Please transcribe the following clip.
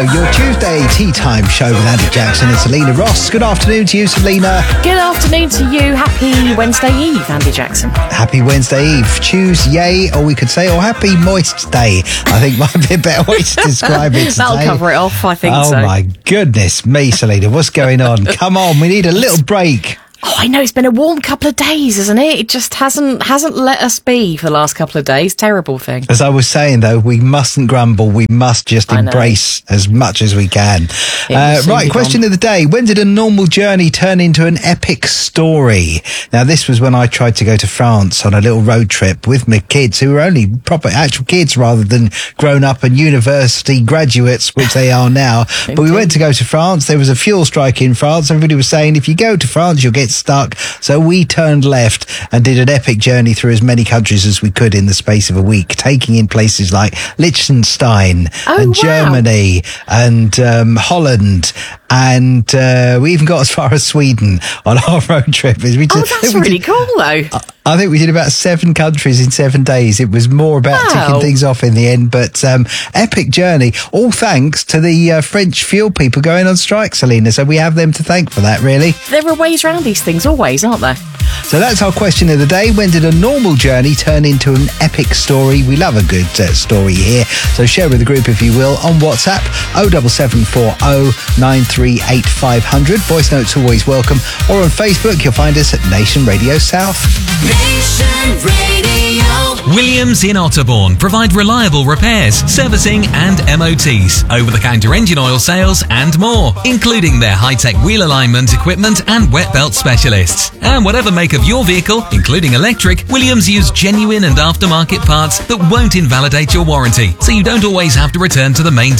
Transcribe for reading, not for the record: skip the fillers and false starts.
Your Tuesday tea time show with Andy Jackson and Selena Ross. Good afternoon to you, Selena. Good afternoon to you. Happy Wednesday Eve, Andy Jackson. Happy Wednesday Eve. Tuesday, or we could say, or happy moist day. I think might be a better way to describe it today. That'll cover it off, I think so. Oh my goodness me, Selena. What's going on? Come on, we need a little break. Oh, I know, it's been a warm couple of days, isn't it? It just hasn't let us be for the last couple of days. Terrible thing. As I was saying, though, we mustn't grumble. We must just embrace as much as we can. Right, question of the day. When did a normal journey turn into an epic story? Now, this was when I tried to go to France on a little road trip with my kids, who were only proper actual kids rather than grown-up and university graduates, which they are now. But we went to go to France. There was a fuel strike in France. Everybody was saying, if you go to France, you'll get stuck. So we turned left and did an epic journey through as many countries as we could in the space of a week, taking in places like Liechtenstein and Germany and Holland, and we even got as far as Sweden on our road trip. That's really cool, though. I think we did about 7 countries in 7 days. It was more about ticking things off in the end, but epic journey. All thanks to the French fuel people going on strike, Selena. So we have them to thank for that, really. There are ways around these things always, aren't there? So that's our question of the day. When did a normal journey turn into an epic story? We love a good story here. So share with the group, if you will, on WhatsApp 07740 938 500. Voice notes always welcome. Or on Facebook, you'll find us at Nation Radio South. Nation Radio. Williams in Otterbourne provide reliable repairs, servicing and MOTs, over-the-counter engine oil sales and more, including their high-tech wheel alignment equipment and wet belt specialists. And whatever make of your vehicle, including electric, Williams use genuine and aftermarket parts that won't invalidate your warranty, so you don't always have to return to the main